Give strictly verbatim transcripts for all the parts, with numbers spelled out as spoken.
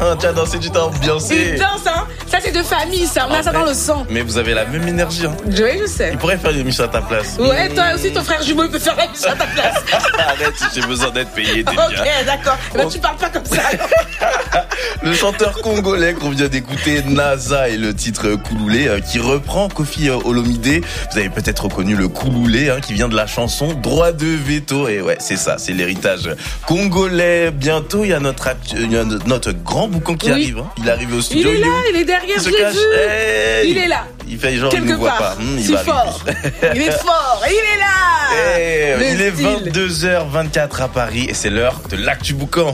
bien, tu as dansé, tu t'es ambiancé. Il danse, hein. Ça, c'est de famille, ça. On a en ça fait, dans le sang. Mais vous avez la même énergie, hein. Oui, je sais. Il pourrait faire une émission à ta place. Ouais, toi aussi, ton frère jumeau, il peut faire la mission à ta place. Arrête, j'ai besoin d'être payé, t'es Ok, bien. d'accord. Mais Oh. tu parles pas comme ça. Le chanteur congolais qu'on vient d'écouter, NASA, et le titre Kouloulé, euh, qui reprend Koffi euh, Olomidé. Vous avez peut-être reconnu le Kouloulé, hein, qui vient de la chanson Droit de veto. Et ouais, c'est ça, c'est l'héritage congolais. Bientôt, il y a notre, il y a notre grand boucan qui Oui. arrive. Hein. Il arrive au Il studio. est là, où il est derrière, Il je se l'ai cache. vu. Hey Il est là. Il fait genre, il Quelque ne voit part. pas. Hum, il C'est va fort. arriver. Il est fort. Il est là. Hey, Le il est style. vingt-deux heures vingt-quatre à Paris et c'est l'heure de l'actu boucan.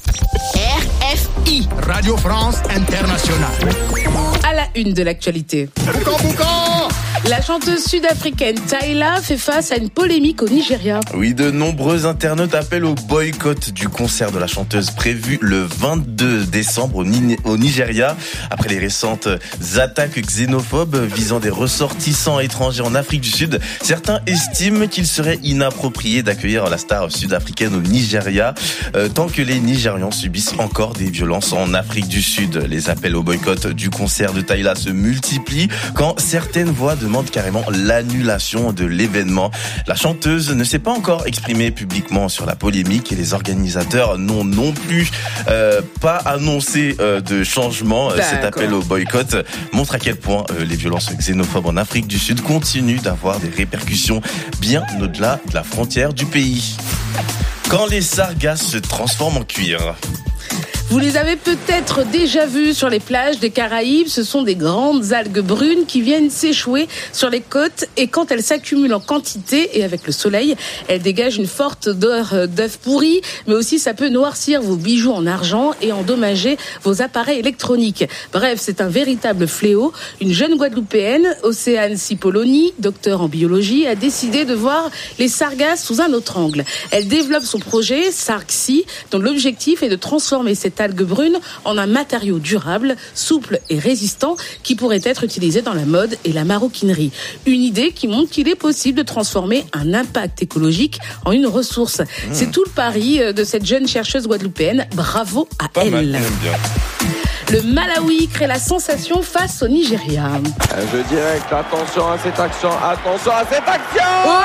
R F I, Radio France Internationale. À la une de l'actualité. Boucan, boucan. La chanteuse sud-africaine Tyla fait face à une polémique au Nigeria. Oui, de nombreux internautes appellent au boycott du concert de la chanteuse prévu le vingt-deux décembre au, Ni- au Nigeria. Après les récentes attaques xénophobes visant des ressortissants étrangers en Afrique du Sud, certains estiment qu'il serait inapproprié d'accueillir la star sud-africaine au Nigeria euh, tant que les Nigérians subissent encore des violences en Afrique du Sud. Les appels au boycott du concert de Tyla se multiplient quand certaines voix demandent carrément l'annulation de l'événement. La chanteuse ne s'est pas encore exprimée publiquement sur la polémique et les organisateurs n'ont non plus euh, pas annoncé euh, de changement. D'accord. Cet appel au boycott montre à quel point euh, les violences xénophobes en Afrique du Sud continuent d'avoir des répercussions bien au-delà de la frontière du pays. Quand les sargasses se transforment en cuir. Vous les avez peut-être déjà vus sur les plages des Caraïbes. Ce sont des grandes algues brunes qui viennent s'échouer sur les côtes et quand elles s'accumulent en quantité et avec le soleil, elles dégagent une forte odeur d'œuf pourri, mais aussi ça peut noircir vos bijoux en argent et endommager vos appareils électroniques. Bref, c'est un véritable fléau. Une jeune Guadeloupéenne, Océane Cipolloni, docteur en biologie, a décidé de voir les sargasses sous un autre angle. Elle développe son projet Sarxi, dont l'objectif est de transformer cette algue brune en un matériau durable, souple et résistant qui pourrait être utilisé dans la mode et la maroquinerie. Une idée qui montre qu'il est possible de transformer un impact écologique en une ressource. Mmh. C'est tout le pari de cette jeune chercheuse guadeloupéenne. Bravo à Pas elle. mal, bien. Le Malawi crée la sensation face au Nigeria. Je dirais que attention à cette action, attention à cette action.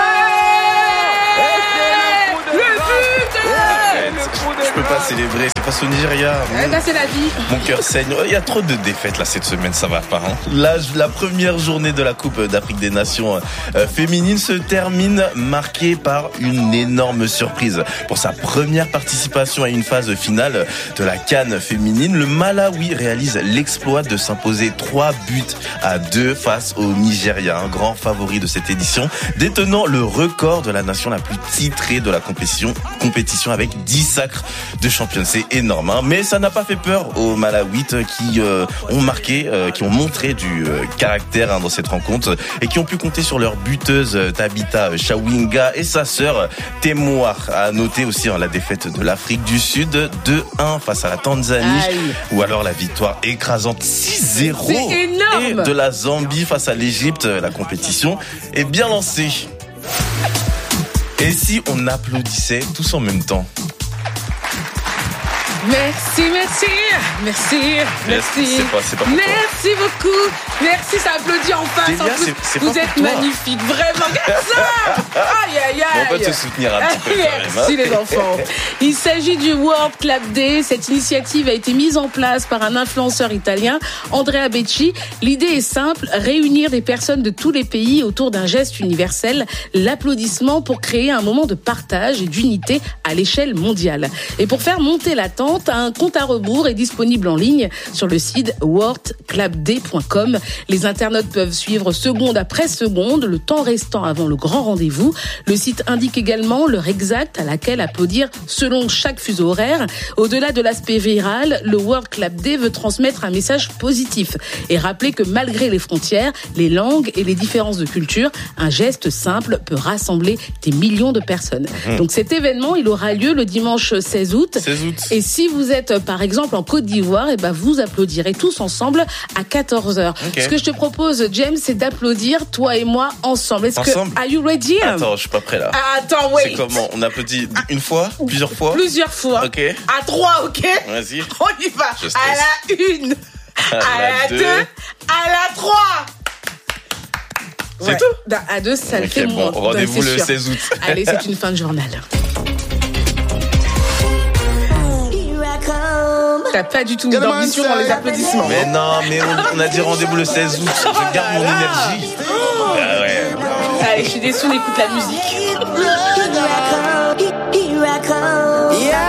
Ouais, le but. Je peux pas célébrer, c'est face au Nigeria. Eh ben, c'est la vie. Mon cœur saigne. Il y a trop de défaites là cette semaine, ça va pas. Hein. La, la première journée de la Coupe d'Afrique des Nations euh, féminine se termine marquée par une énorme surprise. Pour sa première participation à une phase finale de la CAN féminine, le Malawi réalise l'exploit de s'imposer trois buts à deux face au Nigeria, un grand favori de cette édition, détenant le record de la nation la plus titrée de la compétition, compétition avec dix sacres de championne. C'est énorme, hein. Mais ça n'a pas fait peur aux Malawites qui euh, ont marqué, euh, qui ont montré du euh, caractère hein, dans cette rencontre et qui ont pu compter sur leur buteuse Tabitha Chawinga et sa sœur Temoa. À noter aussi hein, la défaite de l'Afrique du Sud deux un face à la Tanzanie. Aïe. Ou alors la victoire écrasante six zéro C'est énorme. et de la Zambie face à l'Égypte. La compétition est bien lancée. Et si on applaudissait tous en même temps? Merci, merci, merci, merci, C'est pas- c'est pas pour toi. merci beaucoup, merci, ça applaudit en face, Delia, en plus, c'est- c'est vous pas êtes pour toi. magnifique, vraiment, regarde ça. Aïe, aïe, aïe. Bon, on va te soutenir un petit peu quand même, hein. Merci les enfants. Il s'agit du World Clap Day. Cette initiative a été mise en place par un influenceur italien, Andrea Becci. L'idée est simple, réunir des personnes de tous les pays autour d'un geste universel, l'applaudissement, pour créer un moment de partage et d'unité à l'échelle mondiale. Et pour faire monter l'attente, un compte à rebours est disponible en ligne sur le site world clap day point com. Les internautes peuvent suivre seconde après seconde le temps restant avant le grand rendez-vous. Le site indique également l'heure exacte à laquelle applaudir selon chaque fuseau horaire. Au-delà de l'aspect viral, le World Clap Day veut transmettre un message positif et rappeler que malgré les frontières, les langues et les différences de culture, un geste simple peut rassembler des millions de personnes. Mmh. Donc cet événement, il aura lieu le dimanche seize août. seize août. Et si vous êtes par exemple en Côte d'Ivoire, et ben vous applaudirez tous ensemble à quatorze heures. Okay. Ce que je te propose, James, c'est d'applaudir toi et moi ensemble. Est-ce ensemble. que are you ready? Ah, Attends, je suis pas prêt là. Ah, attends, wait. C'est comment? On applaudit une fois? Plusieurs fois? Plusieurs fois. Ok. À trois, ok? Vas-y. On y va. Je stresse. À la une. À, la deux. À la trois. C'est Ouais. tout? Bah, à deux, ça le Ok, fait bon, moins. rendez-vous Ben, c'est le sûr. seize août. Allez, c'est une fin de journal. T'as pas du tout mis d'ambition dans les applaudissements. Mais non, mais on, on a dit rendez-vous le seize août. Je garde mon énergie. Ah ouais. Allez, je suis déçue, on écoute la musique.